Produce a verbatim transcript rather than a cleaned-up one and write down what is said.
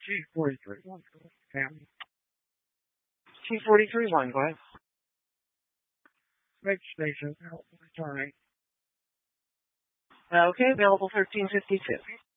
G forty-three one, family. G forty-three one, go ahead. Make station, returning. Okay, available thirteen fifty-two.